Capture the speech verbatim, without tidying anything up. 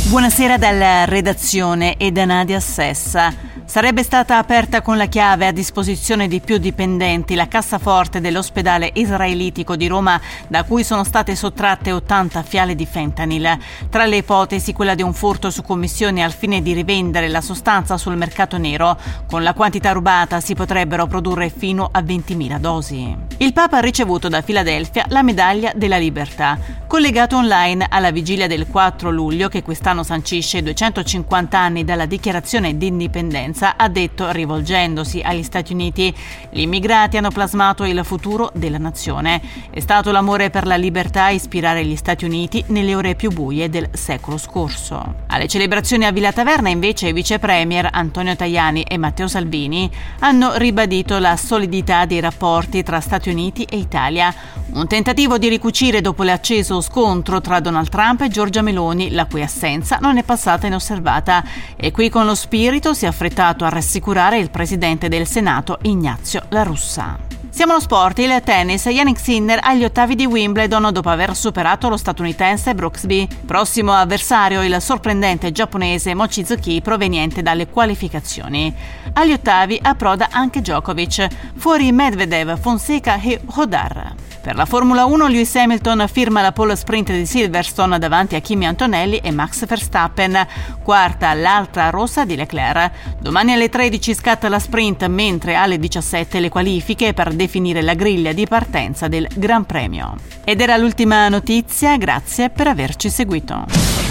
Buonasera dalla redazione e da Nadia Sessa. Sarebbe stata aperta con la chiave a disposizione di più dipendenti la cassaforte dell'ospedale israelitico di Roma, da cui sono state sottratte ottanta fiale di fentanyl. Tra le ipotesi quella di un furto su commissione al fine di rivendere la sostanza sul mercato nero. Con la quantità rubata si potrebbero produrre fino a ventimila dosi. Il Papa ha ricevuto da Filadelfia la medaglia della libertà. Collegato online alla vigilia del quattro luglio, che quest'anno sancisce duecentocinquanta anni dalla dichiarazione di indipendenza, ha detto, rivolgendosi agli Stati Uniti: gli immigrati hanno plasmato il futuro della nazione. È stato l'amore per la libertà a ispirare gli Stati Uniti nelle ore più buie del secolo scorso. Alle celebrazioni a Villa Taverna, invece, i vice premier Antonio Tajani e Matteo Salvini hanno ribadito la solidità dei rapporti tra Stati Uniti e Italia. Un tentativo di ricucire dopo l'acceso scontro tra Donald Trump e Giorgia Meloni, la cui assenza non è passata inosservata. E qui, con lo spirito, si è affrettato a rassicurare il presidente del Senato Ignazio La Russa. Siamo allo sport. Il tennis. Jannik Sinner agli ottavi di Wimbledon dopo aver superato lo statunitense Brooksby. Prossimo avversario il sorprendente giapponese Mochizuki, proveniente dalle qualificazioni. Agli ottavi approda anche Djokovic. Fuori Medvedev, Fonseca e Hodar. Per la Formula uno, Lewis Hamilton firma la pole sprint di Silverstone davanti a Kimi Antonelli e Max Verstappen. Quarta l'altra rossa di Leclerc. Domani alle tredici scatta la sprint, mentre alle diciassette le qualifiche per definire la griglia di partenza del Gran Premio. Ed era l'ultima notizia, grazie per averci seguito.